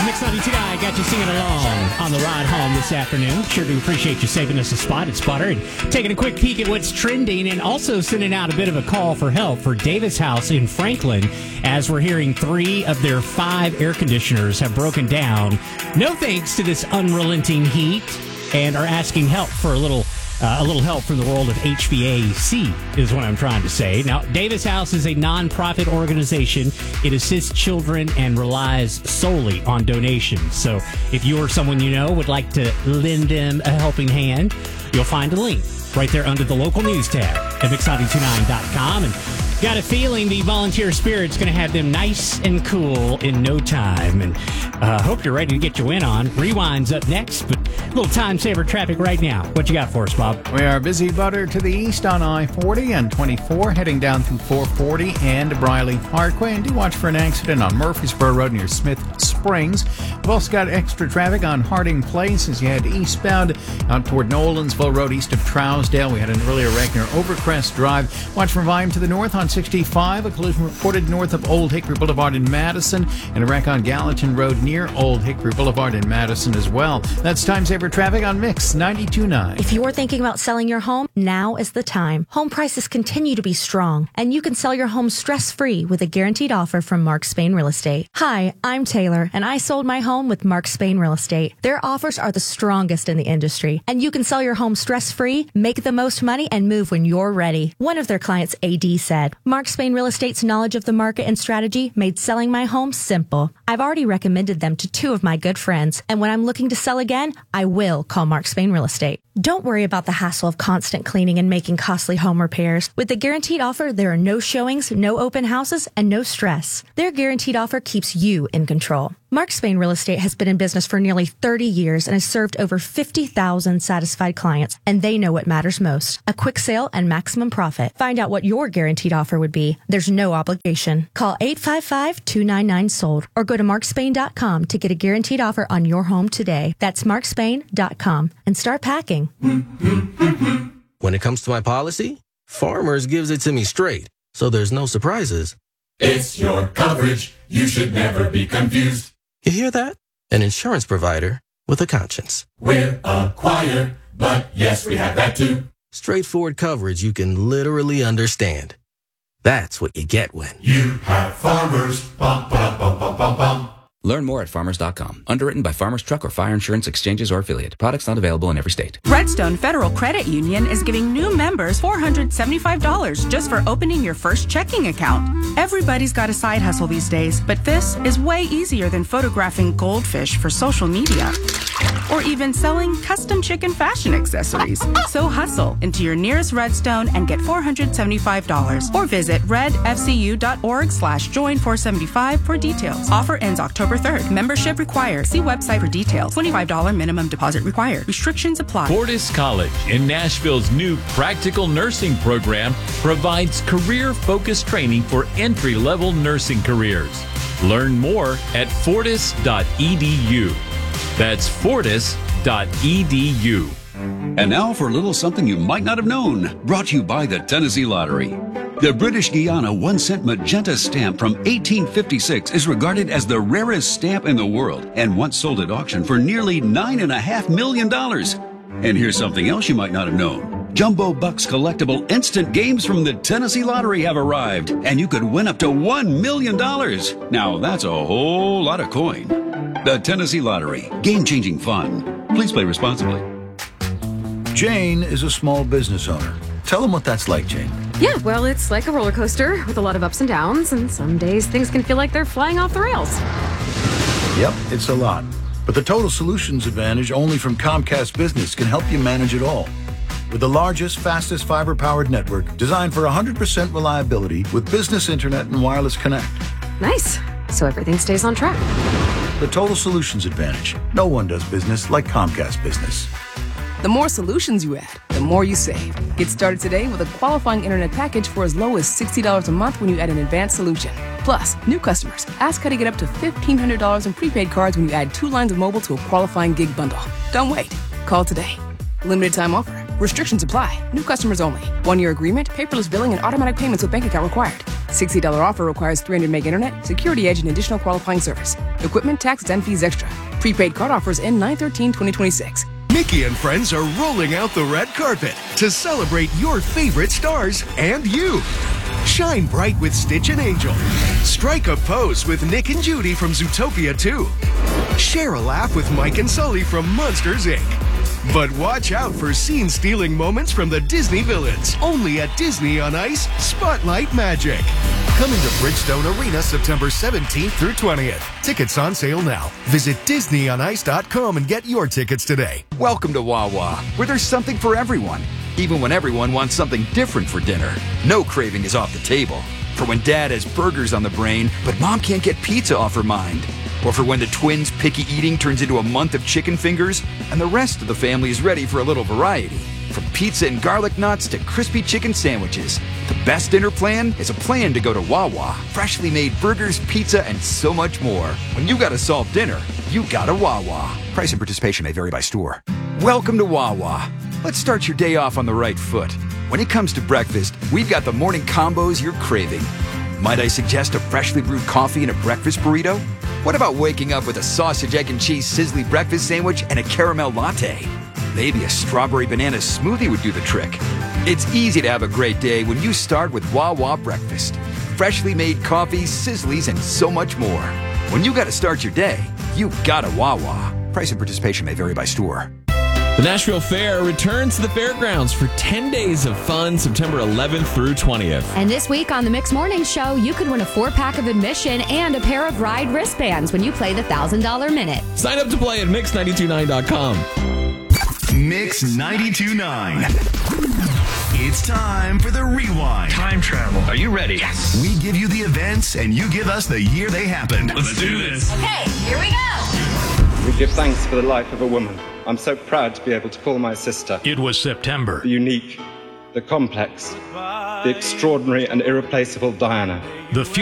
Mix 92.9 got you singing along on the ride home this afternoon. Sure do appreciate you saving us a spot at Spotter and taking a quick peek at what's trending, and also sending out a bit of a call for help for Davis House in Franklin, as we're hearing 3 of their 5 air conditioners have broken down. No thanks to this unrelenting heat, and are asking help for a little help from the world of HVAC is what I'm trying to say. Now, Davis House is a nonprofit organization. It assists children and relies solely on donations. So if you or someone you know would like to lend them a helping hand, you'll find a link right there under the local news tab at mix929.com. And got a feeling the volunteer spirit's going to have them nice and cool in no time. And hope you're ready to get your win on. Rewind's up next, but a little time saver traffic right now. What you got for us, Bob? We are busy, Butter, to the east on I-40 and 24, heading down through 440 and Briley Parkway. And do watch for an accident on Murfreesboro Road near Smith Springs. We've also got extra traffic on Harding Place as you head eastbound out toward Nolensville Road east of Trousdale. We had an earlier wreck near Overcrest Drive. Watch for volume to the north on 65. A collision reported north of Old Hickory Boulevard in Madison, and a wreck on Gallatin Road near Old Hickory Boulevard in Madison as well. That's time saver traffic on Mix 92.9. If you're thinking about selling your home, now is the time. Home prices continue to be strong, and you can sell your home stress-free with a guaranteed offer from Mark Spain Real Estate. Hi, I'm Taylor, and I sold my home with Mark Spain Real Estate. Their offers are the strongest in the industry, and you can sell your home stress-free, make the most money, and move when you're ready. One of their clients, AD, said, Mark Spain Real Estate's knowledge of the market and strategy made selling my home simple. I've already recommended them to 2 of my good friends, and when I'm looking to sell again, I will call Mark Spain Real Estate. Don't worry about the hassle of constant cleaning and making costly home repairs. With the guaranteed offer, there are no showings, no open houses, and no stress. Their guaranteed offer keeps you in control. Mark Spain Real Estate has been in business for nearly 30 years and has served over 50,000 satisfied clients, and they know what matters most: a quick sale and maximum profit. Find out what your guaranteed offer would be. There's no obligation. Call 855-299-SOLD or go to markspain.com to get a guaranteed offer on your home today. That's markspain.com, and start packing. When it comes to my policy, Farmers gives it to me straight, so there's no surprises. It's your coverage. You should never be confused. You hear that? An insurance provider with a conscience. We're a choir, but yes, we have that too. Straightforward coverage you can literally understand. That's what you get when you have Farmers. Bum, ba, bum, bum, bum, bum. Learn more at farmers.com. Underwritten by Farmers Truck or Fire Insurance Exchanges or Affiliate. Products not available in every state. Redstone Federal Credit Union is giving new members $475 just for opening your first checking account. Everybody's got a side hustle these days, but this is way easier than photographing goldfish for social media or even selling custom chicken fashion accessories. So hustle into your nearest Redstone and get $475 or visit redfcu.org/join475 for details. Offer ends October 3rd. Membership required. See website for details. $25 minimum deposit required. Restrictions apply. Fortis College in Nashville's new practical nursing program provides career-focused training for entry-level nursing careers. Learn more at fortis.edu. That's fortis.edu. And now for a little something you might not have known, brought to you by the Tennessee Lottery. The British Guiana 1-cent magenta stamp from 1856 is regarded as the rarest stamp in the world and once sold at auction for nearly $9.5 million. And here's something else you might not have known. Jumbo Bucks collectible instant games from the Tennessee Lottery have arrived, and you could win up to $1 million. Now that's a whole lot of coin. The Tennessee Lottery. Game-changing fun. Please play responsibly. Jane is a small business owner. Tell them what that's like, Jane. Yeah, well, it's like a roller coaster with a lot of ups and downs, and some days things can feel like they're flying off the rails. Yep, it's a lot. But the Total Solutions Advantage only from Comcast Business can help you manage it all. With the largest, fastest fiber-powered network designed for 100% reliability with business internet and wireless connect. Nice. So everything stays on track. The Total Solutions Advantage. No one does business like Comcast Business. The more solutions you add, the more you save. Get started today with a qualifying internet package for as low as $60 a month when you add an advanced solution. Plus, new customers, ask how to get up to $1,500 in prepaid cards when you add 2 lines of mobile to a qualifying gig bundle. Don't wait. Call today. Limited time offer. Restrictions apply. New customers only. 1-year agreement, paperless billing, and automatic payments with bank account required. $60 offer requires 300 meg internet, security edge, and additional qualifying service. Equipment, taxes, and fees extra. Prepaid card offers end 9/13/2026. Mickey and friends are rolling out the red carpet to celebrate your favorite stars and you. Shine bright with Stitch and Angel. Strike a pose with Nick and Judy from Zootopia 2. Share a laugh with Mike and Sully from Monsters, Inc. But watch out for scene-stealing moments from the Disney villains. Only at Disney on Ice Spotlight Magic. Coming to Bridgestone Arena September 17th through 20th. Tickets on sale now. Visit DisneyOnIce.com and get your tickets today. Welcome to Wawa, where there's something for everyone. Even when everyone wants something different for dinner, no craving is off the table. For when Dad has burgers on the brain, but Mom can't get pizza off her mind. Or for when the twins' picky eating turns into a month of chicken fingers, and the rest of the family is ready for a little variety. From pizza and garlic knots to crispy chicken sandwiches, the best dinner plan is a plan to go to Wawa. Freshly made burgers, pizza, and so much more. When you gotta solve dinner, you gotta Wawa. Price and participation may vary by store. Welcome to Wawa. Let's start your day off on the right foot. When it comes to breakfast, we've got the morning combos you're craving. Might I suggest a freshly brewed coffee and a breakfast burrito? What about waking up with a sausage, egg, and cheese sizzly breakfast sandwich and a caramel latte? Maybe a strawberry banana smoothie would do the trick. It's easy to have a great day when you start with Wawa breakfast. Freshly made coffee, sizzlies, and so much more. When you gotta start your day, you gotta Wawa. Price and participation may vary by store. The Nashville Fair returns to the fairgrounds for 10 days of fun, September 11th through 20th. And this week on the Mix Morning Show, you could win a 4-pack of admission and a pair of Ride wristbands when you play the $1,000 Minute. Sign up to play at Mix929.com. Mix 92.9. It's time for the Rewind. Time travel. Are you ready? Yes. We give you the events and you give us the year they happened. Let's do this. Okay, here we go. We give thanks for the life of a woman. I'm so proud to be able to call my sister. It was September. The unique, the complex, the extraordinary and irreplaceable Diana. The